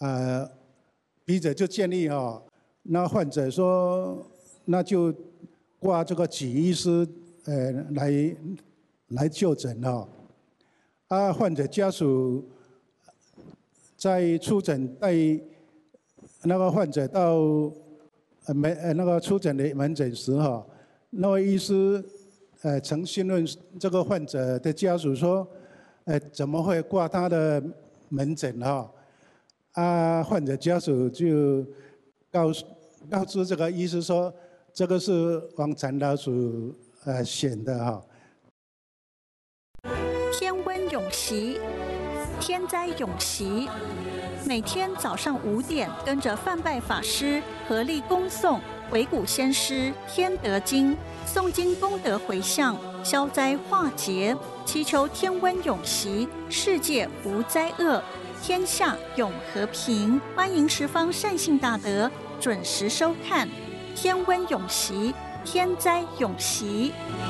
笔者就建议那患者说，那就挂这个许医师来就诊患者家属在出诊带那个患者到那个出诊的门诊时那位医师曾询问这个患者的家属说，怎么会挂他的门诊患者家属就告知这个医师说，这个是往产老署选的天温永息，天灾永息。每天早上5点，跟着范拜法师合力恭诵鬼谷先师天德经，诵经功德回向，消灾化劫，祈求天温永息，世界无灾厄，天下永和平。欢迎十方善信大德准时收看《天温永息，天灾永息》。